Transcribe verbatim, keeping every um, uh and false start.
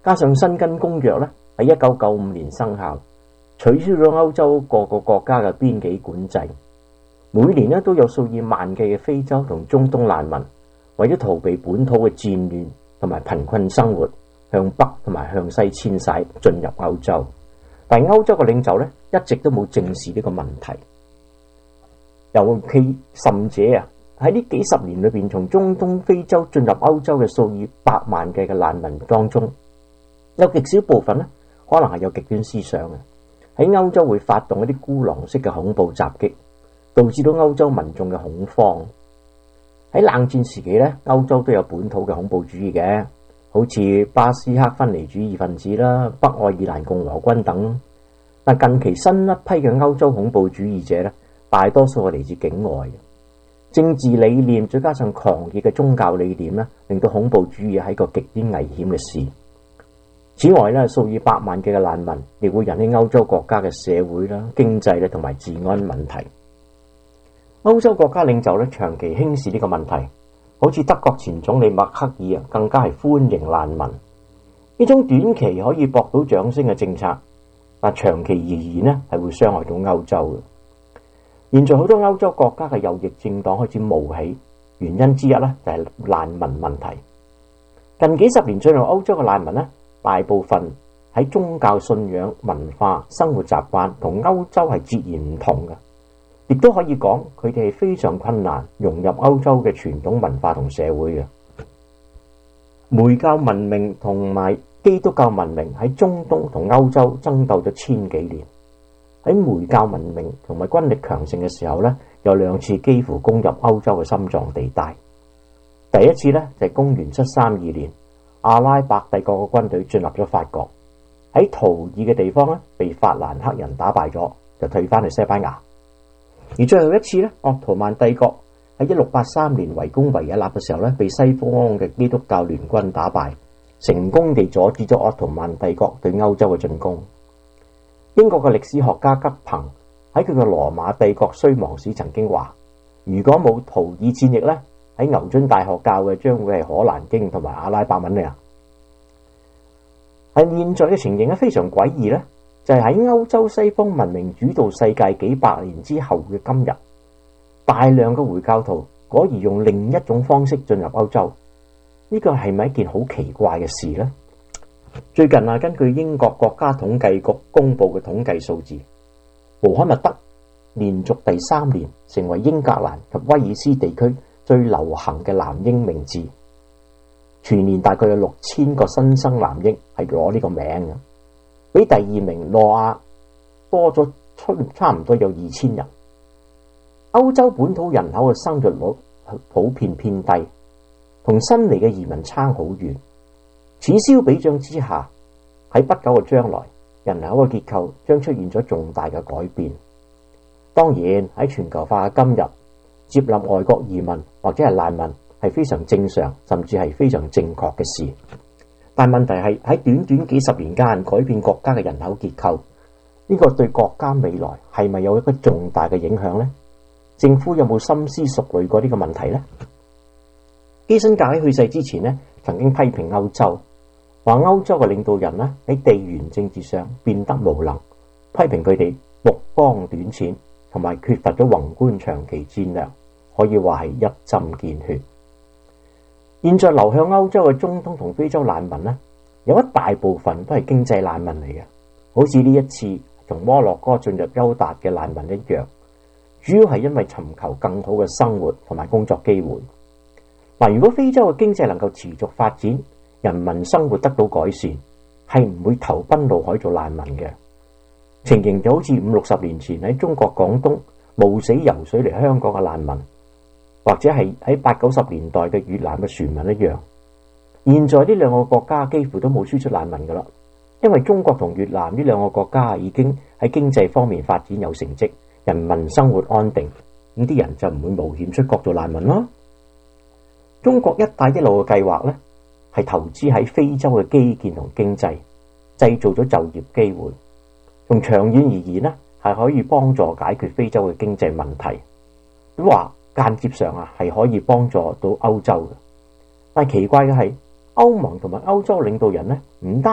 加上申根公約咧喺一九九五年生效，取消咗歐洲各個國家嘅邊境管制。每年咧都有數以萬計嘅非洲同中東難民為咗逃避本土嘅戰亂同埋貧困生活，向北同埋向西遷徙進入歐洲。但係歐洲嘅領袖咧一直都冇正視呢個問題，尤其甚者啊，喺呢幾十年裏邊，從中東、非洲進入歐洲嘅數以百萬計嘅難民當中，有極少部分咧可能係有極端思想嘅，喺歐洲會發動一啲孤狼式嘅恐怖襲擊，導致到歐洲民眾嘅恐慌。喺冷戰時期咧，歐洲都有本土嘅恐怖主義嘅，好似巴斯克分離主義分子啦、北愛爾蘭共和軍等。但近期新一批嘅歐洲恐怖主義者咧，大多數係嚟自境外嘅。政治理念再加上狂熱嘅宗教理念咧，令到恐怖主義係一個極端危險嘅事。此外咧，數以百萬計嘅難民亦會引起歐洲國家嘅社會啦、經濟咧同埋治安問題。歐洲國家領袖咧長期輕視呢個問題，好似德國前總理默克爾啊，更加係歡迎難民。呢種短期可以博到掌聲嘅政策，但長期而言咧係會傷害到歐洲嘅。現在好多歐洲國家嘅右翼政黨開始冒起，原因之一咧就係難民問題。近幾十年進入歐洲嘅難民咧，大部分喺宗教信仰、文化、生活習慣同歐洲係截然唔同嘅，亦都可以講佢哋係非常困難融入歐洲嘅傳統文化同社會嘅。回教文明同埋基督教文明喺中東同歐洲爭鬥咗千幾年。喺回教文明同埋軍力強盛嘅時候咧，有兩次幾乎攻入歐洲嘅心臟地帶。第一次咧就係公元七三二年，阿拉伯帝國嘅軍隊進入咗法國，喺圖爾嘅地方咧被法蘭克人打敗咗，就退翻去西班牙。而最後一次咧，鄂圖曼帝國喺一六八三年圍攻維也納嘅時候咧，被西方嘅基督教聯軍打敗，成功地阻止咗鄂圖曼帝國對歐洲嘅進攻。英國嘅歷史學家吉朋喺佢嘅羅馬帝國衰亡史曾經話，如果冇圖爾戰役咧，喺牛津大學教嘅將會係可蘭經同埋阿拉伯文嚟啊。喺現在嘅情形咧非常詭異咧，就係喺歐洲西方文明主導世界幾百年之後嘅今日，大量嘅回教徒果然用另一種方式進入歐洲，呢個係咪一件好奇怪嘅事呢？最近啊，根據英國國家統計局公布嘅統計數字，穆罕默德連續第三年成為英格蘭及威爾斯地區最流行嘅男嬰名字，全年大概有六千個新生男嬰係攞呢個名嘅，比第二名諾亞多咗差唔多有二千人。歐洲本土人口嘅生育率普遍偏低，同新嚟嘅移民差好遠。此消彼長之下，喺不久嘅將來，人口嘅結構將出現咗重大嘅改變。當然喺全球化嘅今日，接納外國移民或者係難民係非常正常，甚至係非常正確嘅事。但問題係喺短短幾十年間改變國家嘅人口結構，呢個對國家未來係咪有一個重大嘅影響呢？政府有冇深思熟慮過呢個問題呢？基辛格喺去世之前呢，曾經批評歐洲，話歐洲嘅領導人呢喺地緣政治上變得無能，批評佢哋目光短淺，同埋缺乏咗宏觀長期戰略，可以話係一針見血。現在流向歐洲嘅中東同非洲難民呢，有一大部分都係經濟難民嚟嘅，好似呢一次從摩洛哥進入歐達嘅難民一樣，主要係因為尋求更好嘅生活同埋工作機會。嗱，如果非洲嘅經濟能夠持續發展，人民生活得到改善，係唔會投奔怒海做難民嘅。情形就好似五六十年前喺中國廣東冒死游水嚟香港嘅難民，或者係喺八九十年代嘅越南嘅船民一樣。現在呢兩個國家幾乎都冇輸出難民噶啦，因為中國同越南呢兩個國家已經喺經濟方面發展有成績，人民生活安定，咁啲人就唔會冒險出國做難民咯。中國一帶一路嘅計劃呢，係投資喺非洲嘅基建同經濟，製造咗就業機會。從長遠而言呢，係可以幫助解決非洲嘅經濟問題。咁話間接上啊，係可以幫助到歐洲嘅。但係奇怪嘅係，歐盟同埋歐洲領導人呢，唔單